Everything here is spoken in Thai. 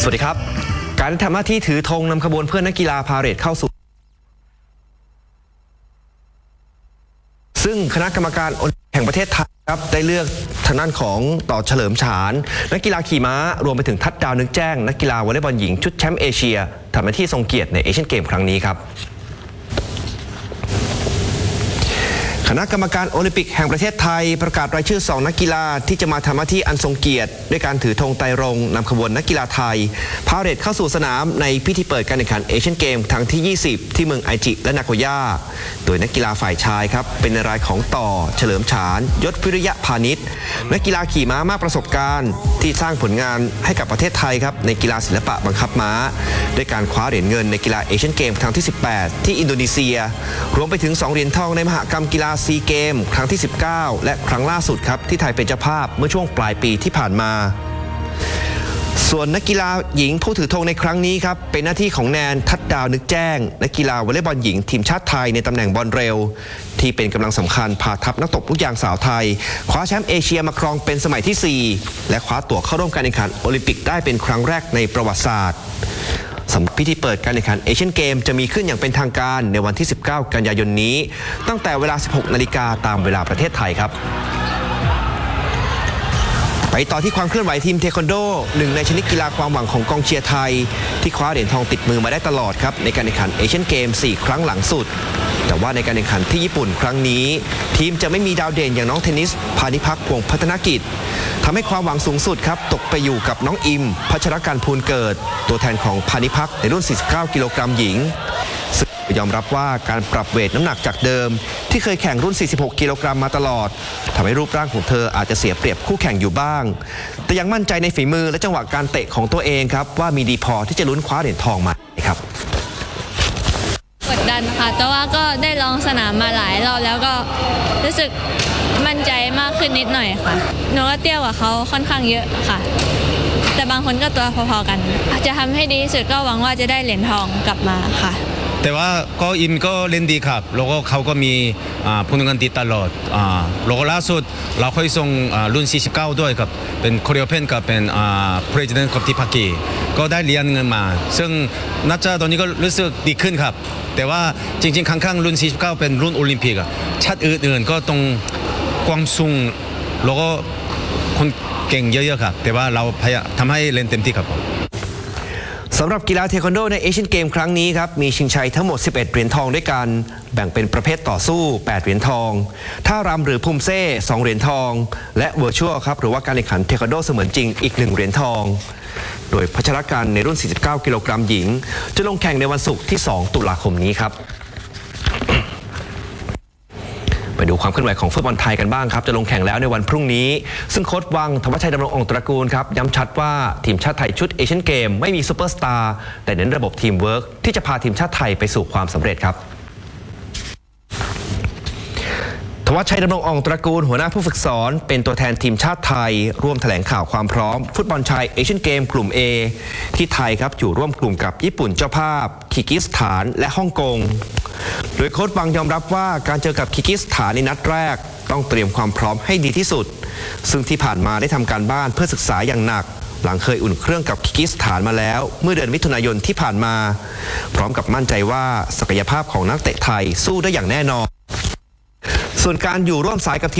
วัสดีครับการทำหน้าที่ถือธงนำขบวนเพื่อนนักกีฬาพาเหรดเข้าสู่ซึ่งคณะกรรมการโอลิมปิกแห่งประเทศไทยครับได้เลือกทางด้านของต่อเฉลิมฉานนักกีฬาขี่ม้ารวมไปถึงทัดดาวนึกแจ้งนักกีฬาวอลเลย์บอลหญิงชุดแชมป์เอเชียทำหน้าที่ทรงเกียรติในเอเชียนเกมครั้งนี้ครับคณะกรรมการโอลิมปิกแห่งประเทศไทยประกาศรายชื่อ2นักกีฬาที่จะมาทำหน้าที่อันทรงเกียรติด้วยการถือธงไตรรงค์นำขบวนนักกีฬาไทยพาเหรดเข้าสู่สนามในพิธีเปิดการแข่งขันเอเชียนเกมครั้งที่ 20 ที่เมืองไอจิและนาโกย่าโดยนักกีฬาฝ่ายชายครับเป็นรายของต่อเฉลิมฉานยศวิริยะพาณิชย์นักกีฬาขี่ม้ามากประสบการณ์ที่สร้างผลงานให้กับประเทศไทยครับในกีฬาศิลปะบังคับม้าด้วยการคว้าเหรียญเงินในกีฬาเอเชียนเกมครั้งที่ 18 ที่อินโดนีเซียรวมไปถึง2เหรียญทองในมหกรรมกีฬาซีเกมครั้งที่ 19 และครั้งล่าสุดครับที่ไทยเป็นเจ้าภาพเมื่อช่วงปลายปีที่ผ่านมาส่วนนักกีฬาหญิงผู้ถือธงในครั้งนี้ครับเป็นหน้าที่ของแนนทัดดาวนึกแจ้งนักกีฬาวอลเลย์บอลหญิงทีมชาติไทยในตำแหน่งบอลเร็วที่เป็นกำลังสำคัญพาทัพนักตบลูกยางสาวไทยคว้าแชมป์เอเชียมาครองเป็นสมัยที่ 4 และคว้าตั๋วเข้าร่วมการแข่งขันโอลิมปิกได้เป็นครั้งแรกในประวัติศาสตร์สำหรับพิธีเปิดการแข่งขันเอเชียนเกมจะมีขึ้นอย่างเป็นทางการในวันที่ 19 กันยายนนี้ตั้งแต่เวลา 16 นาฬิกาตามเวลาประเทศไทยครับไปต่อที่ความเคลื่อนไหวทีมเทควันโดหนึ่งในชนิดกีฬาความหวังของกองเชียร์ไทยที่คว้าเหรียญทองติดมือมาได้ตลอดครับในการแข่งขันเอเชียนเกม 4 ครั้งหลังสุดแต่ว่าในการแข่งขันที่ญี่ปุ่นครั้งนี้ทีมจะไม่มีดาวเด่นอย่างน้องเทนนิสพานิพักษ์วงศ์พัฒนกิจทำให้ความหวังสูงสุดครับตกไปอยู่กับน้องอิมพัชรการภูลเกิดตัวแทนของพานิพักษ์ในรุ่น 49 กิโลกรัมหญิงซึ่งยอมรับว่าการปรับเวทน้ำหนักจากเดิมที่เคยแข่งรุ่น 46 กิโลกรัมมาตลอดทำให้รูปร่างของเธออาจจะเสียเปรียบคู่แข่งอยู่บ้างแต่ยังมั่นใจในฝีมือและจังหวะการเตะของตัวเองครับว่ามีดีพอที่จะลุ้นคว้าเหรียญทองมาครับกดดันค่ะแต่ว่าก็ได้ลองสนามมาหลายรอบแล้วก็รู้สึกมั่นใจมากขึ้นนิดหน่อยค่ะหนูก็เตี้ยกว่าเขาค่อนข้างเยอะค่ะแต่บางคนก็ตัวพอๆกันจะทำให้ดีที่สุดก็หวังว่าจะได้เหรียญทองกลับมาค่ะแต่ว่าก็อินก็เล่นดีครับแล้วก็เขาก็มีผลงานดีตลอดแล้วก็ล่าสุดเราเคยส่งรุ่น 49 ด้วยครับเป็นโคเรียเพนกับเป็น President ของที่ปากีก็ได้เหรียญเงินมาซึ่งน่าจะตอนนี้ก็รู้สึกดีขึ้นครับแต่ว่าจริงๆข้างๆรุ่น 49 เป็นรุ่นโอลิมปิกชาติอื่นๆก็ต้องความสูงแล้วก็คนเก่งเยอะๆครับแต่ว่าเราพยายามทำให้เล่นเต็มที่ครับสำหรับกีฬาเทควันโดในเอเชียนเกมครั้งนี้ครับมีชิงชัยทั้งหมด 11 เหรียญทองด้วยกันแบ่งเป็นประเภทต่อสู้ 8 เหรียญทองท่ารำหรือภูมิเซ่ 2 เหรียญทองและเวอร์ชวลครับหรือว่าการแข่งขันเทควันโดเสมือนจริงอีก 1 เหรียญทองโดยพัชรการในรุ่น 49 กิโลกรัมหญิงจะลงแข่งในวันศุกร์ที่ 2 ตุลาคมนี้ครับไปดูความเคลื่อนไหวของฟุตบอลไทยกันบ้างครับจะลงแข่งแล้วในวันพรุ่งนี้ซึ่งโค้ชวังธวัชชัยดำรงองค์ตระกูลครับย้ำชัดว่าทีมชาติไทยชุดเอเชียนเกมไม่มีซูเปอร์สตาร์แต่เน้นระบบทีมเวิร์กที่จะพาทีมชาติไทยไปสู่ความสำเร็จครับธวัชชัยดำรงองค์ตระกูลหัวหน้าผู้ฝึกสอนเป็นตัวแทนทีมชาติไทยร่วมแถลงข่าวความพร้อมฟุตบอลชายเอเชียนเกมกลุ่ม A ที่ไทยครับอยู่ร่วมกลุ่มกับญี่ปุ่นเจ้าภาพคีร์กิสถานและฮ่องกงโดยโค้ชวังยอมรับว่าการเจอกับคีร์กิสถานในนัดแรกต้องเตรียมความพร้อมให้ดีที่สุดซึ่งที่ผ่านมาได้ทำการบ้านเพื่อศึกษาอย่างหนักหลังเคยอุ่นเครื่องกับคีร์กิสถานมาแล้วเมื่อเดือนมิถุนายนที่ผ่านมาพร้อมกับมั่นใจว่าศักยภาพของนักเตะไทยสู้ได้อย่างแน่นอนส่วนการอยู่ร่วมสายกับ